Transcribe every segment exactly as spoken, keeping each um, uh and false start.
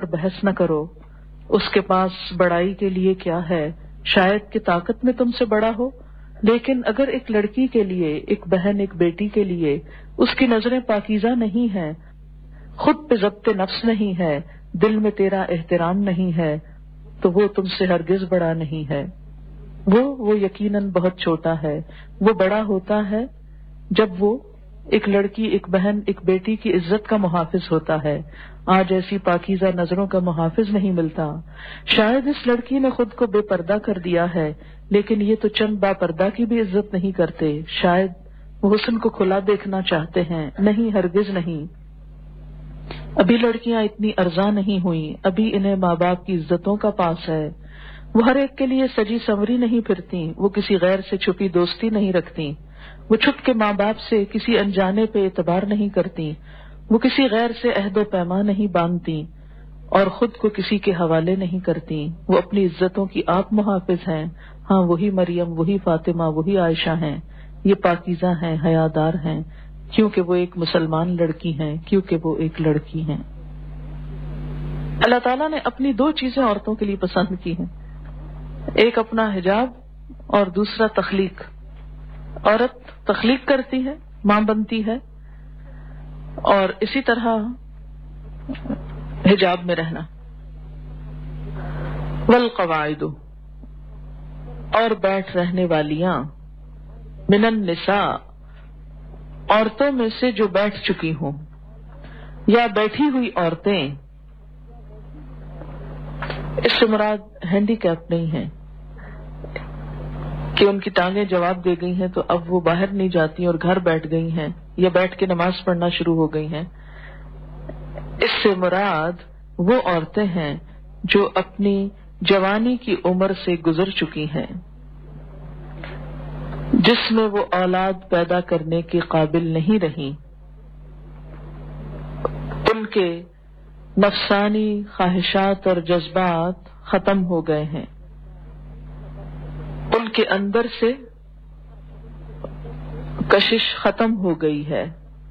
بحث نہ کرو، اس کے پاس بڑائی کے لیے کیا ہے، شاید کہ طاقت میں تم سے بڑا ہو۔ لیکن اگر ایک لڑکی کے لیے، ایک بہن، ایک بیٹی کے لیے اس کی نظریں پاکیزہ نہیں ہیں، خود پہ ضبط نفس نہیں ہے، دل میں تیرا احترام نہیں ہے، تو وہ تم سے ہرگز بڑا نہیں ہے۔ وہ وہ یقیناً بہت چھوٹا ہے۔ وہ بڑا ہوتا ہے جب وہ ایک لڑکی، ایک بہن، ایک بیٹی کی عزت کا محافظ ہوتا ہے۔ آج ایسی پاکیزہ نظروں کا محافظ نہیں ملتا۔ شاید اس لڑکی نے خود کو بے پردہ کر دیا ہے، لیکن یہ تو چند با پردہ کی بھی عزت نہیں کرتے۔ شاید وہ حسن کو کھلا دیکھنا چاہتے ہیں، نہیں، ہرگز نہیں۔ ابھی لڑکیاں اتنی ارزاں نہیں ہوئیں، ابھی انہیں ماں باپ کی عزتوں کا پاس ہے۔ وہ ہر ایک کے لیے سجی سنوری نہیں پھرتی، وہ کسی غیر سے چھپی دوستی نہیں رکھتی، وہ چھپ کے ماں باپ سے کسی انجانے پہ اعتبار نہیں کرتی، وہ کسی غیر سے عہد و پیمان نہیں باندھتی اور خود کو کسی کے حوالے نہیں کرتی۔ وہ اپنی عزتوں کی آپ محافظ ہیں۔ ہاں، وہی مریم، وہی فاطمہ، وہی عائشہ ہیں۔ یہ پاکیزہ ہیں، حیادار ہیں، کیونکہ وہ ایک مسلمان لڑکی ہیں، کیونکہ وہ ایک لڑکی ہیں۔ اللہ تعالیٰ نے اپنی دو چیزیں عورتوں کے لیے پسند کی ہیں، ایک اپنا حجاب اور دوسرا تخلیق۔ عورت تخلیق کرتی ہے، ماں بنتی ہے، اور اسی طرح حجاب میں رہنا۔ والقواعد، اور بیٹھ رہنے والیاں، من النساء، عورتوں میں سے جو بیٹھ چکی ہوں، یا بیٹھی ہوئی عورتیں، اس سے مراد ہینڈی کیپ نہیں ہے کہ ان کی ٹانگیں جواب دے گئی ہیں تو اب وہ باہر نہیں جاتی اور گھر بیٹھ گئی ہیں یا بیٹھ کے نماز پڑھنا شروع ہو گئی ہیں۔ اس سے مراد وہ عورتیں ہیں جو اپنی جوانی کی عمر سے گزر چکی ہیں، جس میں وہ اولاد پیدا کرنے کے قابل نہیں رہیں، ان کے نفسانی خواہشات اور جذبات ختم ہو گئے ہیں، ان کے اندر سے کشش ختم ہو گئی ہے،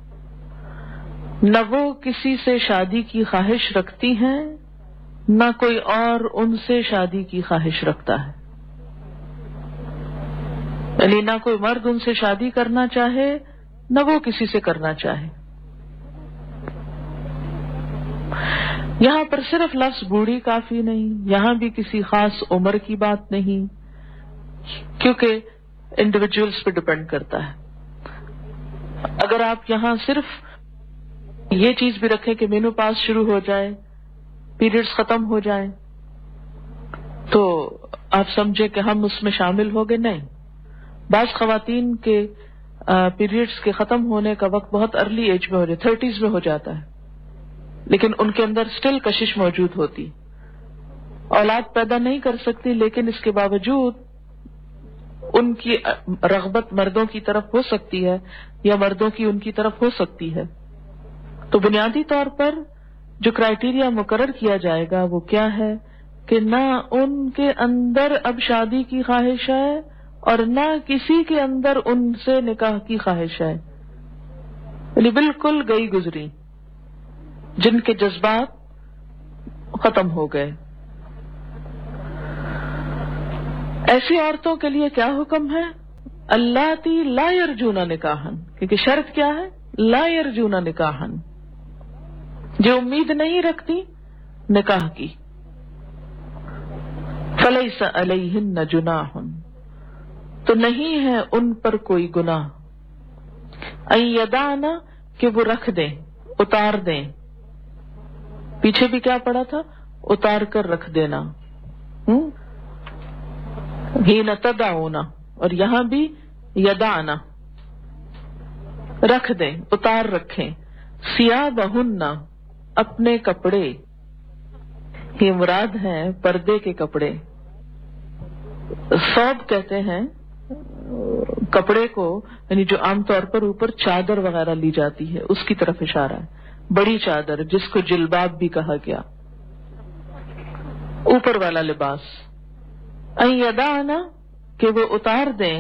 نہ وہ کسی سے شادی کی خواہش رکھتی ہیں، نہ کوئی اور ان سے شادی کی خواہش رکھتا ہے، یعنی نہ کوئی مرد ان سے شادی کرنا چاہے، نہ وہ کسی سے کرنا چاہے۔ یہاں پر صرف لفظ بوڑھی کافی نہیں، یہاں بھی کسی خاص عمر کی بات نہیں، کیونکہ انڈیویجولز پہ ڈپینڈ کرتا ہے۔ اگر آپ یہاں صرف یہ چیز بھی رکھیں کہ مینو پاس شروع ہو جائے، پیریڈز ختم ہو جائیں، تو آپ سمجھے کہ ہم اس میں شامل ہو گئے، نہیں۔ بعض خواتین کے پیریڈز کے ختم ہونے کا وقت بہت ارلی ایج میں ہو جاتا ہے، تھرٹیز میں ہو جاتا ہے، لیکن ان کے اندر سٹل کشش موجود ہوتی، اولاد پیدا نہیں کر سکتی، لیکن اس کے باوجود ان کی رغبت مردوں کی طرف ہو سکتی ہے یا مردوں کی ان کی طرف ہو سکتی ہے۔ تو بنیادی طور پر جو کرائیٹیریا مقرر کیا جائے گا وہ کیا ہے کہ نہ ان کے اندر اب شادی کی خواہش ہے اور نہ کسی کے اندر ان سے نکاح کی خواہش ہے، یعنی بالکل گئی گزری، جن کے جذبات ختم ہو گئے۔ ایسی عورتوں کے لیے کیا حکم ہے؟ اللاتی لا یرجون نکاحا، کیونکہ شرط کیا ہے؟ لا یرجون نکاحا، جو امید نہیں رکھتی نکاح کی۔ فلیس علیہن جناح، تو نہیں ہے ان پر کوئی گناہ، ان یدعن، کہ وہ رکھ دیں، اتار دیں۔ پیچھے بھی کیا پڑا تھا؟ اتار کر رکھ دینا، حین تدعون، اور یہاں بھی یدعن، رکھ دیں، اتار رکھیں، ثیابہن، اپنے کپڑے، یہ مراد ہیں پردے کے کپڑے۔ ثوب کہتے ہیں کپڑے کو، یعنی جو عام طور پر اوپر چادر وغیرہ لی جاتی ہے اس کی طرف اشارہ ہے، بڑی چادر جس کو جلباب بھی کہا گیا، اوپر والا لباس۔ ان یدعن، کہ وہ اتار دیں،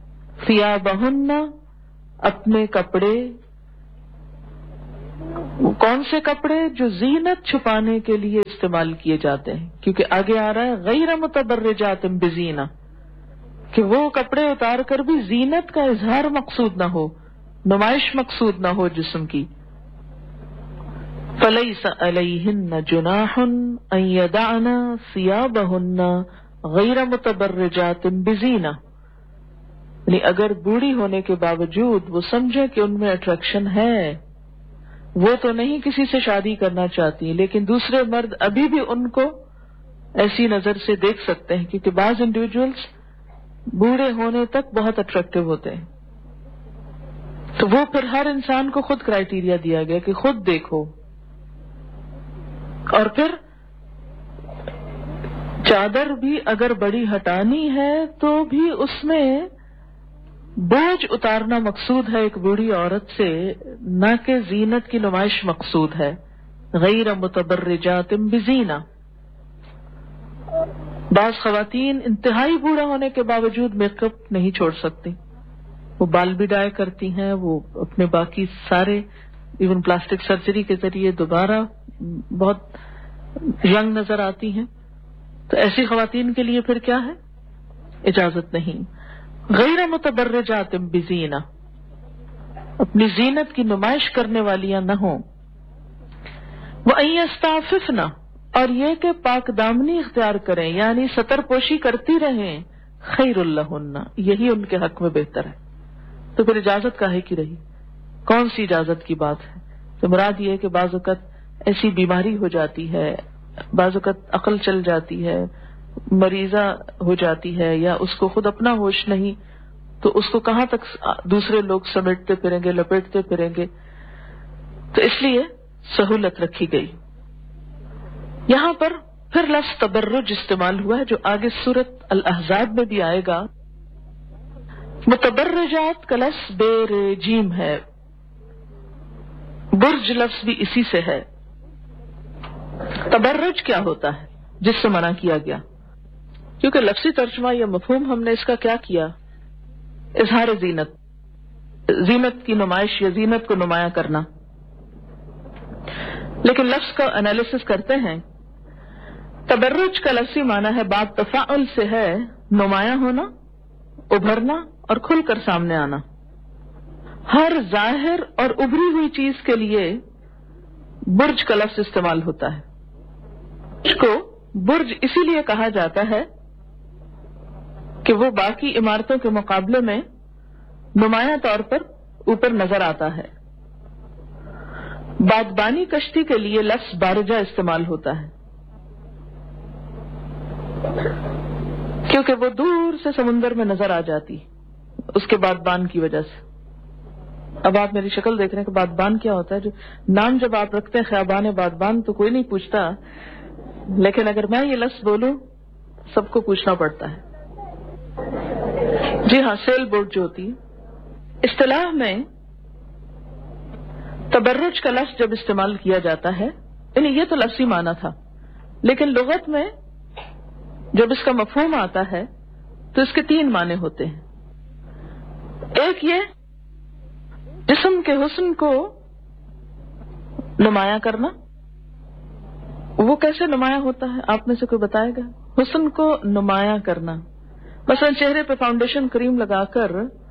ثیابہن، اپنے کپڑے، کون سے کپڑے؟ جو زینت چھپانے کے لیے استعمال کیے جاتے ہیں، کیونکہ آگے آ رہا ہے غیر متبرجات بزینہ، کہ وہ کپڑے اتار کر بھی زینت کا اظہار مقصود نہ ہو، نمائش مقصود نہ ہو جسم کی. فَلَيْسَ عَلَيْهِنَّ جُنَاحٌ أَن يَدَعْنَ ثِيَابَهُنَّ غَيْرَ مُتَبَرِّجَاتٍ بِزِينَةٍ، یعنی اگر بوڑھی ہونے کے باوجود وہ سمجھے کہ ان میں اٹریکشن ہے، وہ تو نہیں کسی سے شادی کرنا چاہتی، لیکن دوسرے مرد ابھی بھی ان کو ایسی نظر سے دیکھ سکتے ہیں، کیونکہ بعض انڈیویجولز بوڑھے ہونے تک بہت اٹریکٹیو ہوتے ہیں. تو وہ پھر ہر انسان کو خود کرائیٹیریا دیا گیا کہ خود دیکھو. اور پھر چادر بھی اگر بڑی ہٹانی ہے تو بھی اس میں بوجھ اتارنا مقصود ہے ایک بوڑھی عورت سے، نہ کہ زینت کی نمائش مقصود ہے. غیر متبرجات بزینہ. بعض خواتین انتہائی بوڑھا ہونے کے باوجود میک اپ نہیں چھوڑ سکتی، وہ بال بھی ڈائی کرتی ہیں، وہ اپنے باقی سارے ایون پلاسٹک سرجری کے ذریعے دوبارہ بہت ینگ نظر آتی ہیں. تو ایسی خواتین کے لیے پھر کیا ہے؟ اجازت نہیں. غیر متبرجات بزینہ، اپنی زینت کی نمائش کرنے والیاں نہ ہوں. وَأَن يَسْتَعْفِفْنَ، اور یہ کہ پاک دامنی اختیار کریں، یعنی ستر پوشی کرتی رہیں. خیر لہن، یہی ان کے حق میں بہتر ہے. تو پھر اجازت کاہے کی رہی؟ کون سی اجازت کی بات ہے؟ تو مراد یہ ہے کہ بعض اوقات ایسی بیماری ہو جاتی ہے، بعض اوقات عقل چل جاتی ہے، مریضہ ہو جاتی ہے، یا اس کو خود اپنا ہوش نہیں، تو اس کو کہاں تک دوسرے لوگ سمیٹتے پھریں گے، لپیٹتے پھریں گے. تو اس لیے سہولت رکھی گئی. یہاں پر پھر لفظ تبرج استعمال ہوا ہے جو آگے سورۃ الاحزاب میں بھی آئے گا. متبرجات کا لفظ بے جیم ہے، برج لفظ بھی اسی سے ہے. تبرج کیا ہوتا ہے جس سے منع کیا گیا؟ کیونکہ لفظی ترجمہ یا مفہوم ہم نے اس کا کیا کیا؟ اظہار زینت، زینت کی نمائش یا زینت کو نمایاں کرنا. لیکن لفظ کا انالیسس کرتے ہیں. تبرج کا لفظی معنی ہے، باب تفاعل سے ہے نمایاں ہونا، ابھرنا اور کھل کر سامنے آنا. ہر ظاہر اور ابھری ہوئی چیز کے لیے برج کا لفظ استعمال ہوتا ہے. برج کو برج اسی لیے کہا جاتا ہے کہ وہ باقی عمارتوں کے مقابلے میں نمایاں طور پر اوپر نظر آتا ہے. بادبانی کشتی کے لیے لفظ بارجہ استعمال ہوتا ہے، کیونکہ وہ دور سے سمندر میں نظر آ جاتی اس کے بادبان کی وجہ سے. اب آپ میری شکل دیکھ رہے ہیں کہ بادبان کیا ہوتا ہے. جو نام جب آپ رکھتے ہیں خیابان بادبان تو کوئی نہیں پوچھتا، لیکن اگر میں یہ لفظ بولوں سب کو پوچھنا پڑتا ہے. جی ہاں، سیل بوٹ جو ہوتی ہے. اصطلاح میں تبرج کا لفظ جب استعمال کیا جاتا ہے، یعنی یہ تو لفظی معنی تھا، لیکن لغت میں جب اس کا مفہوم آتا ہے تو اس کے تین معنی ہوتے ہیں. ایک یہ جسم کے حسن کو نمایاں کرنا. وہ کیسے نمایاں ہوتا ہے؟ آپ میں سے کوئی بتائے گا؟ حسن کو نمایاں کرنا، مثلا چہرے پہ فاؤنڈیشن کریم لگا کر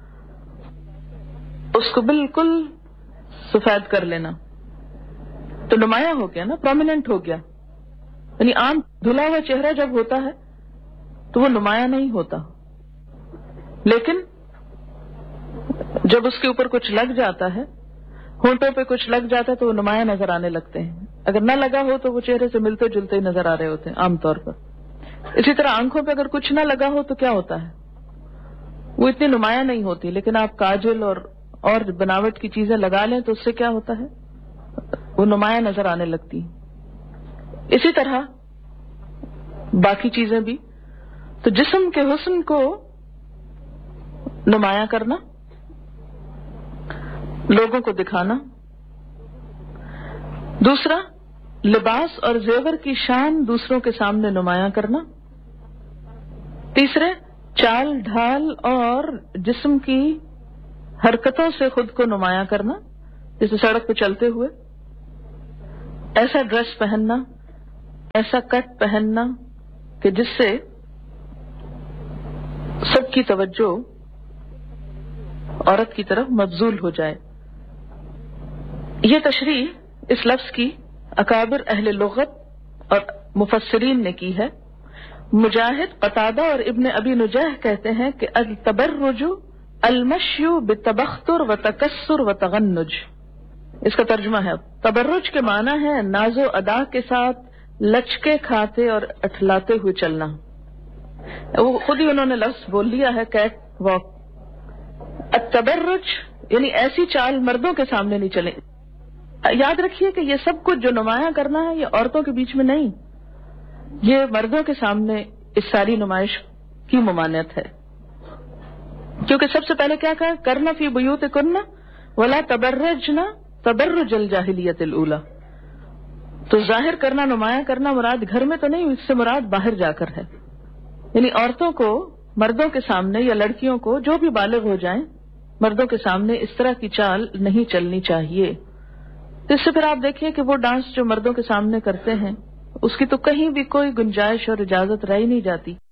اس کو بالکل سفید کر لینا تو نمایاں ہو گیا نا، پرومیننٹ ہو گیا. یعنی عام دھلا ہوا چہرہ جب ہوتا ہے تو وہ نمایاں نہیں ہوتا، لیکن جب اس کے اوپر کچھ لگ جاتا ہے، ہونٹوں پہ کچھ لگ جاتا ہے تو وہ نمایاں نظر آنے لگتے ہیں. اگر نہ لگا ہو تو وہ چہرے سے ملتے جلتے ہی نظر آ رہے ہوتے ہیں عام طور پر. اسی طرح آنکھوں پہ اگر کچھ نہ لگا ہو تو کیا ہوتا ہے؟ وہ اتنی نمایاں نہیں ہوتی، لیکن آپ کاجل اور اور بناوٹ کی چیزیں لگا لیں تو اس سے کیا ہوتا ہے؟ وہ نمایاں نظر آنے لگتی. اسی طرح باقی چیزیں بھی. تو جسم کے حسن کو نمایاں کرنا، لوگوں کو دکھانا. دوسرا، لباس اور زیور کی شان دوسروں کے سامنے نمایاں کرنا. تیسرے، چال ڈھال اور جسم کی حرکتوں سے خود کو نمایاں کرنا، جیسے سڑک پہ چلتے ہوئے. ایسا ڈریس پہننا، ایسا کٹ پہننا کہ جس سے سب کی توجہ عورت کی طرف مبذول ہو جائے. یہ تشریح اس لفظ کی اکابر اہل لغت اور مفسرین نے کی ہے. مجاہد، قتادہ اور ابن ابی نجیح کہتے ہیں کہ التبرج المشی بتبختر و تکسر و تغنج. اس کا ترجمہ ہے، تبرج کے معنی ہے ناز و ادا کے ساتھ لچکے کھاتے اور اٹھلاتے ہوئے چلنا. وہ خود ہی انہوں نے لفظ بول لیا ہے، کیٹ واک. التبرج یعنی ایسی چال مردوں کے سامنے نہیں چلے. یاد رکھیے کہ یہ سب کچھ جو نمایاں کرنا ہے یہ عورتوں کے بیچ میں نہیں، یہ مردوں کے سامنے اس ساری نمائش کی ممانعت ہے. کیونکہ سب سے پہلے کیا کہا، کرنا فی بیوتکن ولا تبرجنا تبرج الجاہلیت الاولی. تو ظاہر کرنا، نمایاں کرنا مراد گھر میں تو نہیں، اس سے مراد باہر جا کر ہے. یعنی عورتوں کو مردوں کے سامنے یا لڑکیوں کو جو بھی بالغ ہو جائیں مردوں کے سامنے اس طرح کی چال نہیں چلنی چاہیے. تو اس سے پھر آپ دیکھیے کہ وہ ڈانس جو مردوں کے سامنے کرتے ہیں اس کی تو کہیں بھی کوئی گنجائش اور اجازت رہ ہی نہیں جاتی.